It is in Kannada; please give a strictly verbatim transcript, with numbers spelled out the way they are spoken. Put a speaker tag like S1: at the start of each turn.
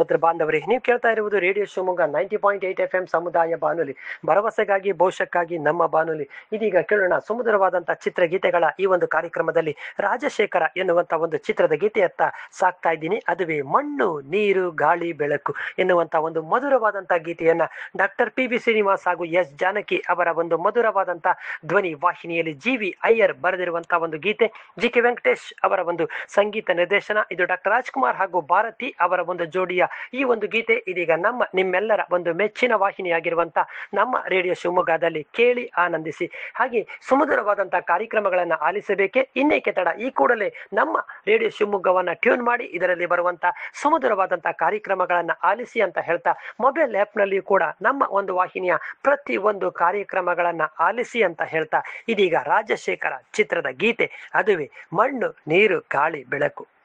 S1: ಶ್ರೋತೃ ಬಾಂಧವರೇ, ನೀವು ಕೇಳ್ತಾ ಇರುವುದು radio Shivamogga ninety point eight F M ಸಮುದಾಯ ಬಾನುಲಿ, ಭರವಸೆಗಾಗಿ ಭವಿಷ್ಯಕ್ಕಾಗಿ ನಮ್ಮ ಬಾನುಲಿ. ಇದೀಗ ಕೇಳೋಣ ಸುಮಧುರವಾದಂತಹ ಚಿತ್ರಗೀತೆಗಳ ಈ ಒಂದು ಕಾರ್ಯಕ್ರಮದಲ್ಲಿ ರಾಜಶೇಖರ ಎನ್ನುವಂತ ಒಂದು ಚಿತ್ರದ ಗೀತೆಯತ್ತ ಸಾಕ್ತಾ ಇದ್ದೀನಿ. ಅದುವೇ ಮಣ್ಣು ನೀರು ಗಾಳಿ ಬೆಳಕು ಎನ್ನುವಂತ ಒಂದು ಮಧುರವಾದಂತಹ ಗೀತೆಯನ್ನ ಡಾಕ್ಟರ್ ಪಿ ಬಿ ಶ್ರೀನಿವಾಸ್ ಹಾಗೂ ಎಸ್ ಜಾನಕಿ ಅವರ ಒಂದು ಮಧುರವಾದಂತಹ ಧ್ವನಿ ವಾಹಿನಿಯಲ್ಲಿ ಜಿ ವಿ ಅಯ್ಯರ್ ಬರೆದಿರುವಂತಹ ಒಂದು ಗೀತೆ, ಜಿ ಕೆ ವೆಂಕಟೇಶ್ ಅವರ ಒಂದು ಸಂಗೀತ ನಿರ್ದೇಶನ. ಇದು ಡಾಕ್ಟರ್ ರಾಜ್ಕುಮಾರ್ ಹಾಗೂ ಭಾರತಿ ಅವರ ಒಂದು ಜೋಡಿಯ ಈ ಒಂದು ಗೀತೆ ಇದೀಗ ನಮ್ಮ ನಿಮ್ಮೆಲ್ಲರ ಒಂದು ಮೆಚ್ಚಿನ ವಾಹಿನಿಯಾಗಿರುವಂತ ನಮ್ಮ ರೇಡಿಯೋ ಶಿವಮೊಗ್ಗದಲ್ಲಿ ಕೇಳಿ ಆನಂದಿಸಿ. ಹಾಗೆ ಸುಮಧುರವಾದಂತಹ ಕಾರ್ಯಕ್ರಮಗಳನ್ನ ಆಲಿಸಬೇಕೆ? ಇನ್ನೇಕೆ ತಡ, ಈ ಕೂಡಲೇ ನಮ್ಮ ರೇಡಿಯೋ ಶಿವಮೊಗ್ಗವನ್ನ ಟ್ಯೂನ್ ಮಾಡಿ ಇದರಲ್ಲಿ ಬರುವಂತಹ ಸುಮಧುರವಾದಂತಹ ಕಾರ್ಯಕ್ರಮಗಳನ್ನ ಆಲಿಸಿ ಅಂತ ಹೇಳ್ತಾ, ಮೊಬೈಲ್ ಆ್ಯಪ್ ನಲ್ಲಿ ಕೂಡ ನಮ್ಮ ಒಂದು ವಾಹಿನಿಯ ಪ್ರತಿ ಒಂದು ಕಾರ್ಯಕ್ರಮಗಳನ್ನ ಆಲಿಸಿ ಅಂತ ಹೇಳ್ತಾ, ಇದೀಗ ರಾಜಶೇಖರ ಚಿತ್ರದ ಗೀತೆ, ಅದುವೇ ಮಣ್ಣು ನೀರು ಗಾಳಿ ಬೆಳಕು.